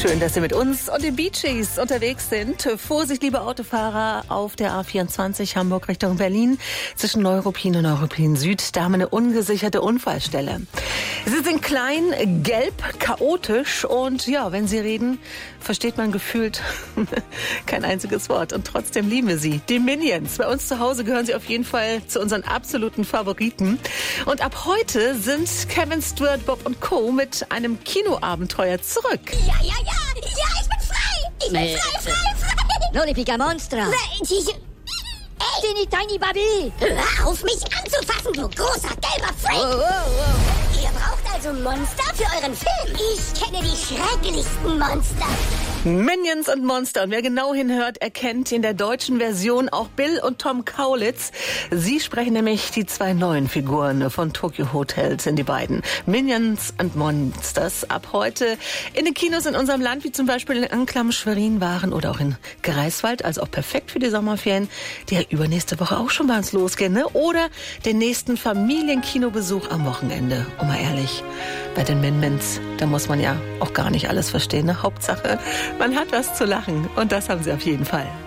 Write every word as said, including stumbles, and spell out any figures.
Schön, dass Sie mit uns und den Bee Gees unterwegs sind. Vorsicht, liebe Autofahrer, auf der A vierundzwanzig Hamburg Richtung Berlin zwischen Neuruppin und Neuruppin Süd. Da haben wir eine ungesicherte Unfallstelle. Sie sind klein, gelb, chaotisch und ja, wenn Sie reden, versteht man gefühlt kein einziges Wort. Und trotzdem lieben wir sie. Die Minions. Bei uns zu Hause gehören sie auf jeden Fall zu unseren absoluten Favoriten. Und ab heute sind Kevin Stewart, Bob und Co. mit einem Kinoabenteuer zurück. Ja, ja, ja, ja, ich bin frei. Ich bin Nee. frei, frei, frei. Lollipica Monstra. Diese... Teeny Tiny Baby. Hör auf, mich anzufassen, du großer gelber Freak. Oh, oh, oh. Ihr braucht also Monster für euren Film. Ich kenne die schrecklichsten Monster. Minions und Monster. Und wer genau hinhört, erkennt in der deutschen Version auch Bill und Tom Kaulitz. Sie sprechen nämlich die zwei neuen Figuren von Tokyo Hotel, sind die beiden. Minions und Monsters. Ab heute in den Kinos in unserem Land, wie zum Beispiel in Anklam, Schwerin, Waren oder auch in Greifswald. Also auch perfekt für die Sommerferien, die ja übernächste Woche auch schon bei uns losgehen. Ne? Oder den nächsten Familienkinobesuch am Wochenende. Und mal ehrlich, bei den Min-Mins, da muss man ja auch gar nicht alles verstehen. Ne? Hauptsache, man hat was zu lachen. Und das haben sie auf jeden Fall.